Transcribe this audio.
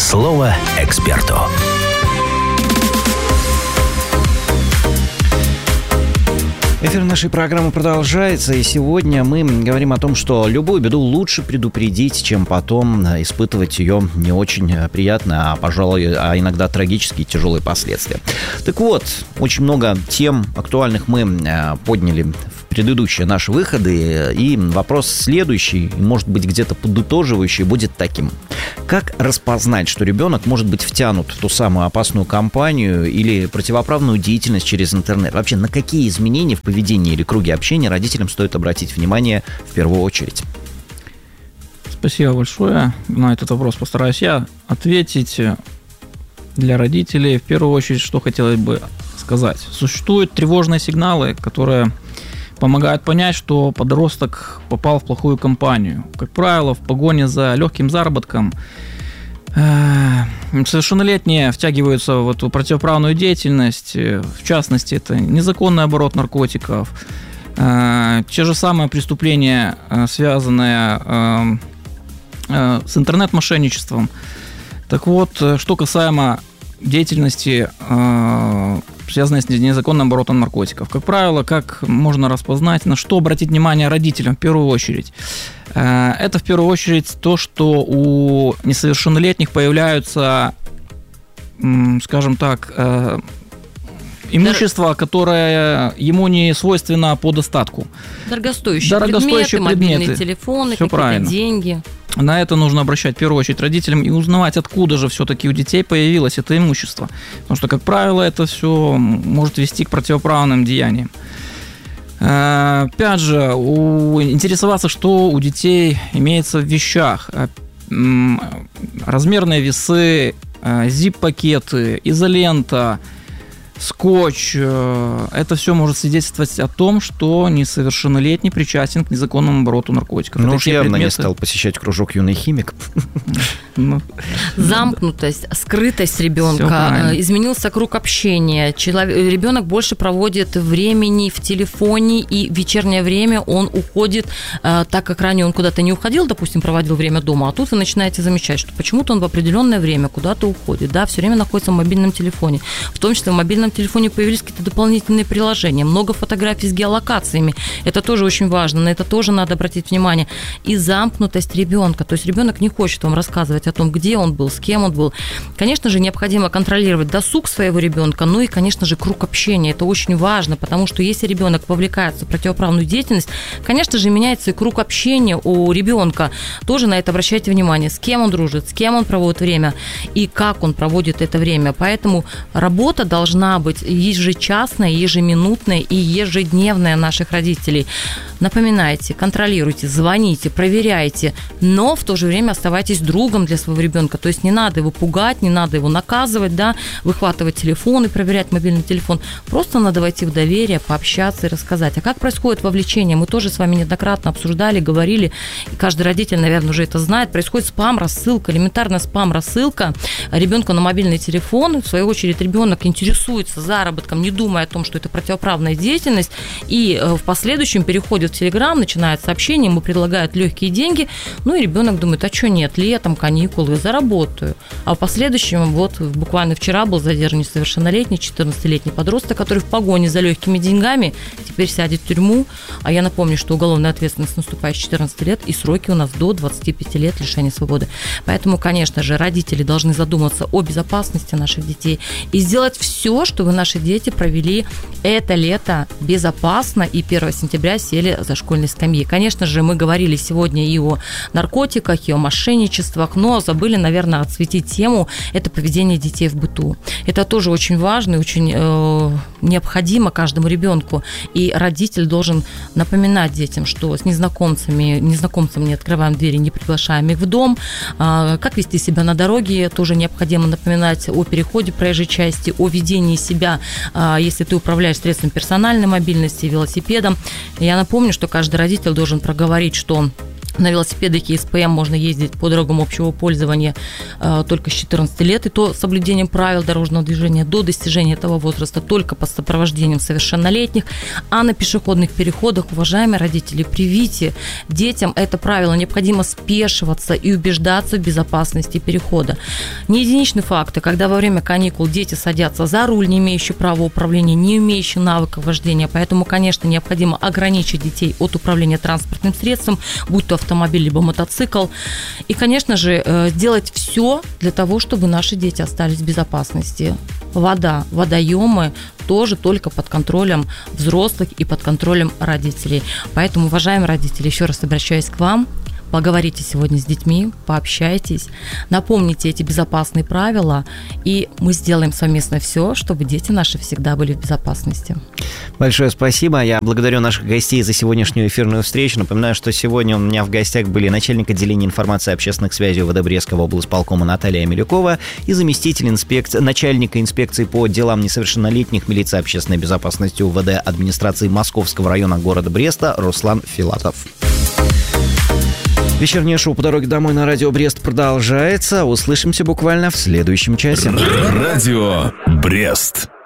Слово эксперту. Эфир нашей программы продолжается, и сегодня мы говорим о том, что любую беду лучше предупредить, чем потом испытывать ее не очень приятно, а, пожалуй, иногда трагические и тяжелые последствия. Так вот, очень много тем актуальных мы подняли в предыдущие наши выходы, и вопрос следующий, может быть, где-то подытоживающий, будет таким. Как распознать, что ребенок может быть втянут в ту самую опасную кампанию или противоправную деятельность через интернет? Вообще, на какие изменения в поведении или круге общения родителям стоит обратить внимание в первую очередь? Спасибо большое. На этот вопрос постараюсь я ответить. Для родителей, в первую очередь, что хотелось бы сказать. Существуют тревожные сигналы, которые помогают понять, что подросток попал в плохую компанию. Как правило, в погоне за легким заработком совершеннолетние втягиваются в эту противоправную деятельность. В частности, это незаконный оборот наркотиков, те же самые преступления, связанные с интернет-мошенничеством. Так вот, что касаемо деятельности, связанной с незаконным оборотом наркотиков. Как правило, как можно распознать, на что обратить внимание родителям в первую очередь? Это в первую очередь то, что у несовершеннолетних появляются, скажем так, имущество, которое ему не свойственно по достатку. Дорогостоящие предметы, мобильные телефоны, все какие-то правильно. деньги. На это нужно обращать в первую очередь родителям и узнавать, откуда же все-таки у детей появилось это имущество. Потому что, как правило, это все может вести к противоправным деяниям. Опять же, интересоваться, что у детей имеется в вещах. Размерные весы, zip-пакеты, изолента, скотч. Это все может свидетельствовать о том, что несовершеннолетний причастен к незаконному обороту наркотиков. Ну уж явно не стал посещать кружок «Юный химик». Замкнутость, скрытость ребенка, изменился круг общения. Ребенок больше проводит времени в телефоне, и в вечернее время он уходит, так как ранее он куда-то не уходил, допустим, проводил время дома, а тут вы начинаете замечать, что почему-то он в определенное время куда-то уходит, да, все время находится в мобильном телефоне. В том числе в мобильном телефоне появились какие-то дополнительные приложения, много фотографий с геолокациями. Это тоже очень важно, на это тоже надо обратить внимание. И замкнутость ребенка, то есть ребенок не хочет вам рассказывать о том, где он был, с кем он был. Конечно же, необходимо контролировать досуг своего ребенка, ну и, конечно же, круг общения. Это очень важно, потому что если ребенок вовлекается в противоправную деятельность, конечно же, меняется и круг общения у ребенка. Тоже на это обращайте внимание, с кем он дружит, с кем он проводит время и как он проводит это время. Поэтому работа должна быть ежечасная, ежеминутная и ежедневная наших родителей. Напоминайте, контролируйте, звоните, проверяйте, но в то же время оставайтесь другом для своего ребенка. То есть не надо его пугать, не надо его наказывать, да, выхватывать телефон и проверять мобильный телефон. Просто надо войти в доверие, пообщаться и рассказать. А как происходит вовлечение? Мы тоже с вами неоднократно обсуждали, говорили, и каждый родитель, наверное, уже это знает. Происходит спам-рассылка, элементарная спам-рассылка ребенку на мобильный телефон. В свою очередь ребенок интересуется заработком, не думая о том, что это противоправная деятельность, и в последующем переходит в Телеграм, начинает сообщение, ему предлагают легкие деньги, ну и ребенок думает, а что нет, летом, каникулы, заработаю. А в последующем, вот буквально вчера был задержан несовершеннолетний, 14-летний подросток, который в погоне за легкими деньгами теперь сядет в тюрьму, а я напомню, что уголовная ответственность наступает с 14 лет, и сроки у нас до 25 лет лишения свободы. Поэтому, конечно же, родители должны задуматься о безопасности наших детей и сделать все, чтобы наши дети провели это лето безопасно и 1 сентября сели за школьные скамьи. Конечно же, мы говорили сегодня и о наркотиках, и о мошенничествах, но забыли, наверное, осветить тему – это поведение детей в быту. Это тоже очень важно и очень необходимо каждому ребенку. И родитель должен напоминать детям, что с незнакомцам не открываем двери, не приглашаем их в дом. Как вести себя на дороге, тоже необходимо напоминать о переходе проезжей части, о ведении себя, если ты управляешь средством персональной мобильности, велосипедом. Я напомню, что каждый родитель должен проговорить, что На велосипедах СПМ можно ездить по дорогам общего пользования только с 14 лет, и то с соблюдением правил дорожного движения до достижения этого возраста только под сопровождением совершеннолетних. А на пешеходных переходах, уважаемые родители, привите детям это правило. Необходимо спешиваться и убеждаться в безопасности перехода. Не единичны факты, когда во время каникул дети садятся за руль, не имеющие права управления, не имеющие навыков вождения. Поэтому, конечно, необходимо ограничить детей от управления транспортным средством, будь то автомобиль либо мотоцикл. И, конечно же, делать все для того, чтобы наши дети остались в безопасности. Вода, водоемы тоже только под контролем взрослых и под контролем родителей. Поэтому, уважаемые родители, еще раз обращаюсь к вам. Поговорите сегодня с детьми, пообщайтесь, напомните эти безопасные правила, и мы сделаем совместно все, чтобы дети наши всегда были в безопасности. Большое спасибо. Я благодарю наших гостей за сегодняшнюю эфирную встречу. Напоминаю, что сегодня у меня в гостях были начальник отделения информации и общественных связей УВД Брестского облсполкома Наталья Милюкова и заместитель начальника инспекции по делам несовершеннолетних милиции общественной безопасности УВД администрации Московского района города Бреста Руслан Филатов. Вечернее шоу «По дороге домой» на радио Брест продолжается. Услышимся буквально в следующем часе. Радио Брест.